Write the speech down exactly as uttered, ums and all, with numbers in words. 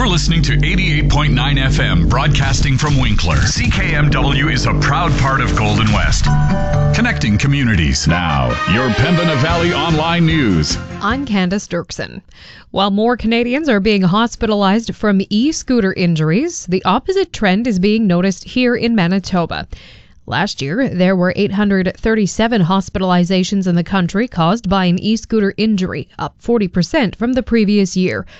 You're listening to eighty-eight point nine F M, broadcasting from Winkler. C K M W is a proud part of Golden West, connecting communities. Now, your Pembina Valley Online News. I'm Candace Dirksen. While more Canadians are being hospitalized from e-scooter injuries, the opposite trend is being noticed here in Manitoba. Last year, there were eight hundred thirty-seven hospitalizations in the country caused by an e-scooter injury, up forty percent from the previous year.